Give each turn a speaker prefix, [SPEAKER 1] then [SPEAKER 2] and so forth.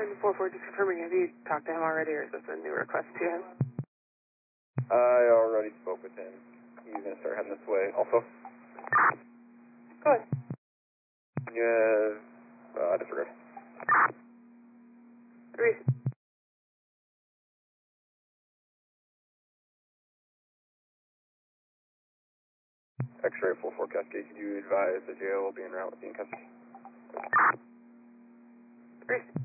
[SPEAKER 1] 4-4, just confirming, have you talked to him already, or is this a new request to him?
[SPEAKER 2] I already spoke with him. He's going to start heading this way. Also,
[SPEAKER 1] Go ahead.
[SPEAKER 2] you have, disregard.
[SPEAKER 1] 3.
[SPEAKER 2] X-ray 4-4 Cascade, could you advise the jail will be en route with the in custody?
[SPEAKER 1] 3.